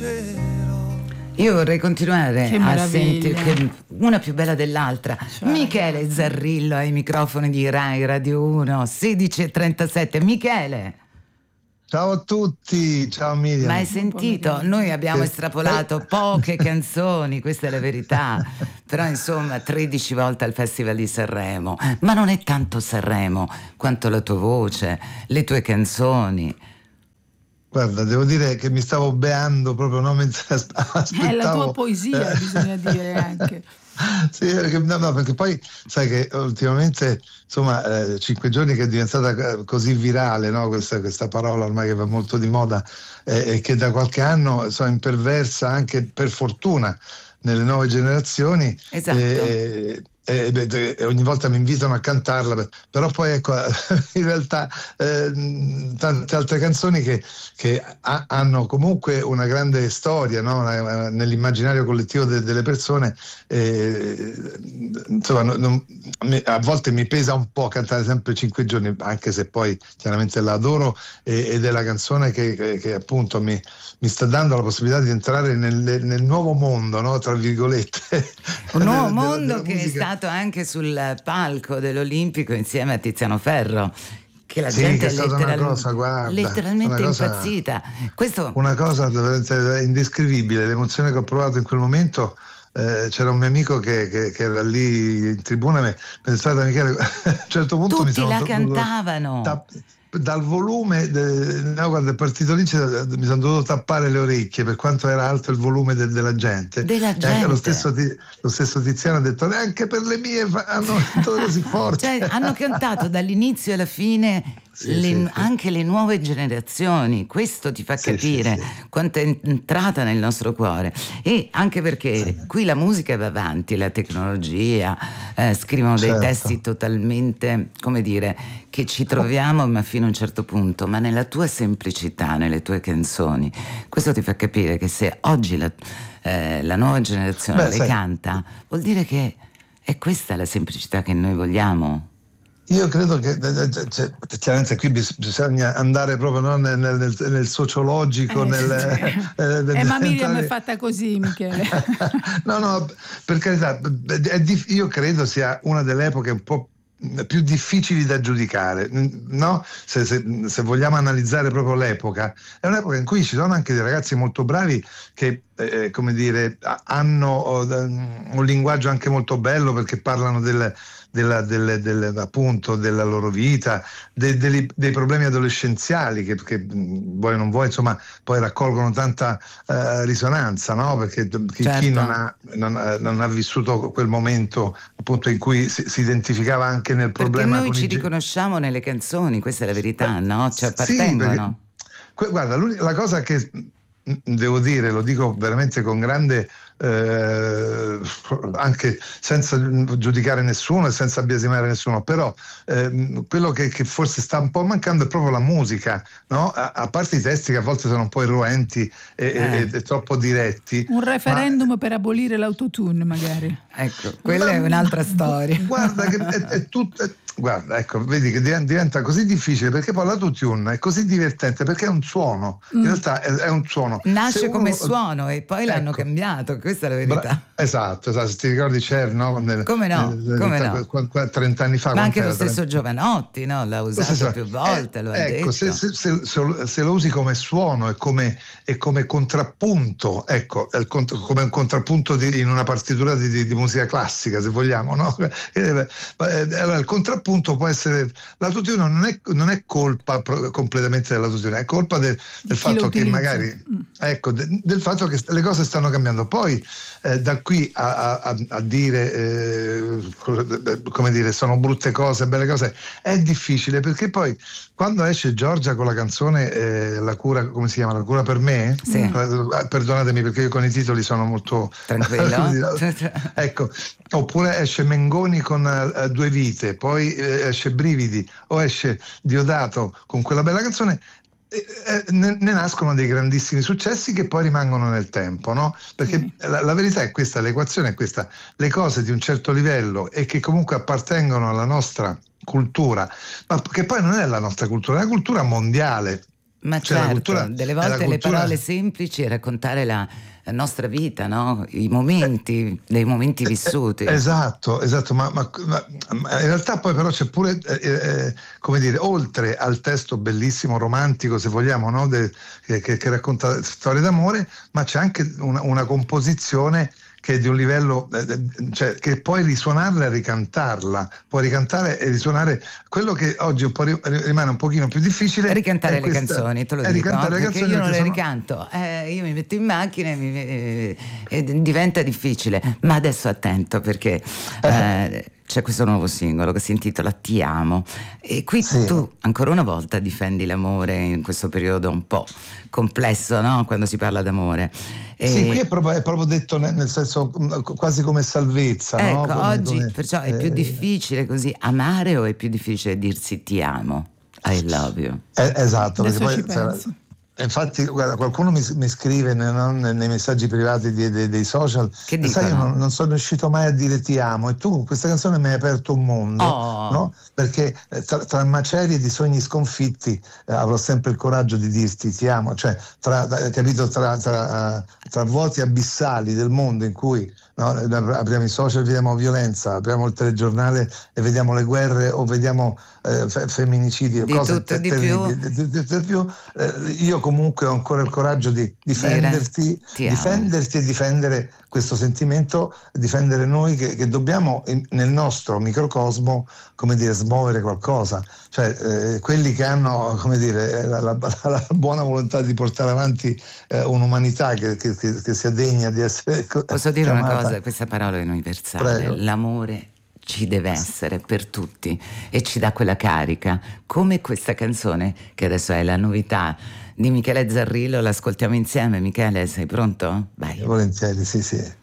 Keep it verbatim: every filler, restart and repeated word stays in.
Io vorrei continuare Che a meraviglia. sentire una più bella dell'altra. Cioè. Michele Zarrillo ai microfoni di Rai Radio uno, sedici e trentasette. Michele, Ciao a tutti, ciao Miriam. ma hai sentito? Noi abbiamo Che- estrapolato poche canzoni, questa è la verità. Però insomma, tredici volte al Festival di Sanremo. Ma non è tanto Sanremo quanto la tua voce, le tue canzoni. Guarda, devo dire che mi stavo beando proprio, no, mentre as- aspettavo. È la tua poesia, Eh, bisogna dire anche. Sì, perché, no, no, perché poi sai che ultimamente, insomma, eh, cinque giorni che è diventata eh, così virale, no? Questa, questa parola ormai che va molto di moda eh, e che da qualche anno so, imperversa anche per fortuna nelle nuove generazioni. Esatto. eh, e, e- e ogni volta mi invitano a cantarla, per- però poi ecco, in realtà eh, tante altre canzoni che, che ha- hanno comunque una grande storia, no? Una- nell'immaginario collettivo de- delle persone. eh, insomma, non- non- mi- a volte mi pesa un po' cantare sempre cinque giorni, anche se poi chiaramente la adoro e- ed è la canzone che, che- che appunto mi, mi sta dando la possibilità di entrare nel, nel nuovo mondo, no? Tra virgolette. Un nuovo della- della- mondo della che musica. è stato anche sul palco dell'Olimpico insieme a Tiziano Ferro, che la Sì, gente che è è stata una letteral- cosa, guarda, letteralmente una cosa- impazzita. Questo Una cosa veramente indescrivibile, l'emozione che ho provato in quel momento. Eh, c'era un mio amico che, che- che era lì in tribuna, mi pensate Michele, a un certo punto mi tutti sono la dovuto- cantavano. tapp- dal volume de- no, quando è partito lì c'era- mi sono dovuto tappare le orecchie per quanto era alto il volume de- della gente. Della E anche lo gente. stesso, Ti- lo stesso Tiziano ha detto neanche per le mie fa- hanno fatto così forte. Cioè, hanno cantato dall'inizio alla fine Sì, le- sì, sì. anche le nuove generazioni. Questo ti fa Sì, capire sì, sì. quanto è entrata nel nostro cuore. E anche perché qui la musica va avanti, la tecnologia, eh, scrivono dei Certo. testi totalmente, come dire, che ci troviamo ma fino a un certo punto, ma nella tua semplicità, nelle tue canzoni. Questo ti fa capire che se oggi la, eh, la nuova generazione Beh, le sai- canta, vuol dire che è questa la semplicità che noi vogliamo. Io credo che eh, eh, cioè, chiaramente qui bis- bisogna andare proprio no, nel, nel- nel sociologico, Eh, nel, sì. eh, nel Eh, ma Miriam diventare- è fatta così, Michele. no, no, per carità, è dif- io credo sia una delle epoche un po' più difficili da giudicare, no? Se, se- se vogliamo analizzare proprio l'epoca, è un'epoca in cui ci sono anche dei ragazzi molto bravi che, eh, come dire, ha- hanno oh, un linguaggio anche molto bello perché parlano del della, delle- delle- appunto della loro vita, de- dei, dei problemi adolescenziali che, che mh, vuoi o non vuoi, insomma, poi raccolgono tanta eh, risonanza, no? Perché chi, Certo. chi non, ha, non, ha, non ha vissuto quel momento appunto in cui si, si identificava anche nel Perché problema noi con ci i ge- riconosciamo nelle canzoni, questa è la verità, Eh, no? Ci sì, appartengono. perché- que- guarda, l'uni- la cosa che mh, devo dire, lo dico veramente con grande eh, anche senza giudicare nessuno e senza biasimare nessuno, però ehm, quello che, che forse sta un po' mancando è proprio la musica, no? A, a parte i testi che a volte sono un po' irruenti e, Eh. e- e troppo diretti. Un referendum ma- per abolire l'autotune, magari. Ecco, quella Ma- è un'altra storia. Guarda che è, è tutto. è- Guarda, ecco, vedi che diven- diventa così difficile perché poi l'autotune è così divertente perché è un suono, in Mm. realtà è, è un suono. Nasce Se uno- come suono e poi l'hanno Ecco. cambiato, questa è la Bra- verità. esatto, esatto, se ti ricordi Cher, no? Nel- Come no, nel- come nel- no. qu- qu- trenta anni fa. Ma anche lo quant'era? stesso Giovanotti, no? L'ha usato Sì, sì. più volte, Eh, lo ha ecco, detto. se, se- se- se- se lo usi come suono e come, e come contrappunto, ecco, è il cont- come un contrappunto di- in una partitura di, di- di musica classica, se vogliamo, no? Eh, eh, Allora il contrappunto può essere, l'autotune non è, non è colpa pro- completamente dell'autotune, è colpa de- del chi lo fatto che utilizza. magari, Mm. ecco, de- del fatto che le cose stanno cambiando. Poi eh, da qui a, a- a- a dire, eh, come dire, sono brutte cose, belle cose, è difficile perché poi quando esce Giorgia con la canzone eh, La cura, come si chiama? La cura per me? Sì. Eh, Perdonatemi perché io con i titoli sono molto Tranquillo. ecco, oppure esce Mengoni con eh, Due vite, poi eh, esce Brividi o esce Diodato con quella bella canzone. eh, eh, Ne, ne nascono dei grandissimi successi che poi rimangono nel tempo, no? Perché Sì. la, la verità è questa, l'equazione è questa: le cose di un certo livello e che comunque appartengono alla nostra cultura, ma che poi non è la nostra cultura, è una cultura mondiale. Ma Cioè, la certo, cultura- delle è la volte le cultura- parole semplici e raccontare la, la nostra vita, no? I momenti, dei momenti vissuti. Eh, Esatto, esatto, ma, ma- ma- ma in realtà poi però c'è pure, eh, eh, come dire, oltre al testo bellissimo, romantico, se vogliamo, no? De- che, che- che racconta storie d'amore, ma c'è anche una, una composizione che è di un livello, eh, cioè che puoi risuonarla e ricantarla, puoi ricantare e risuonare quello che oggi un po' ri- rimane un pochino più difficile. Ricantare è le questa- canzoni, te lo è dico, ricantare le perché canzoni io non perché le sono- ricanto, eh, io mi metto in macchina e, mi- e- e diventa difficile, ma adesso attento perché eh, c'è questo nuovo singolo che si intitola Ti amo e qui Sì. tu ancora una volta difendi l'amore in questo periodo un po' complesso, no? Quando si parla d'amore. Sì, E- qui è proprio, è proprio detto nel, nel senso mh, quasi come salvezza, no? Ecco, Come- oggi come- perciò è più eh, difficile così amare o è più difficile dirsi ti amo? I love you. eh, esatto, Adesso perché ci poi, cioè, penso. infatti, guarda, qualcuno mi, mi scrive nei, no, nei nei messaggi privati di- dei, dei social, Che sai, io dicono? non, non sono riuscito mai a dire ti amo, e tu con questa canzone mi hai aperto un mondo, Oh. no? Perché eh, tra, tra macerie di sogni sconfitti eh, avrò sempre il coraggio di dirti ti amo, cioè tra, eh, capito, tra, tra, eh, tra vuoti abissali del mondo in cui, no, apriamo i social, vediamo violenza, apriamo il telegiornale e vediamo le guerre o vediamo eh, fe- femminicidi, Di cose tutto e di terribili, più. di- di- di- di più. Eh, io comunque ho ancora il coraggio di difenderti, ti amo. difenderti e difendere questo sentimento, difendere noi che, che dobbiamo in- nel nostro microcosmo, come dire, smuovere qualcosa, cioè eh, quelli che hanno, come dire, la, la- la buona volontà di portare avanti eh, un'umanità che, che- che- che sia degna di essere Posso dire una chiamata. cosa, questa parola è universale, Prego. l'amore ci deve essere per tutti e ci dà quella carica, come questa canzone che adesso è la novità di Michele Zarrillo, l'ascoltiamo insieme. Michele, sei pronto? Vai. Volentieri, sì, sì.